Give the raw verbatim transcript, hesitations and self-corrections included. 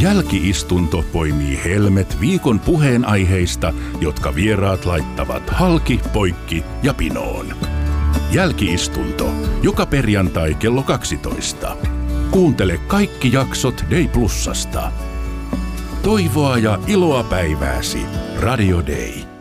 Jälki-istunto poimii helmet viikon puheenaiheista, jotka vieraat laittavat halki, poikki ja pinoon. Jälki-istunto, joka perjantai kello kaksitoista. Kuuntele kaikki jaksot Day Plusasta. Toivoa ja iloa päivääsi. Radio Day.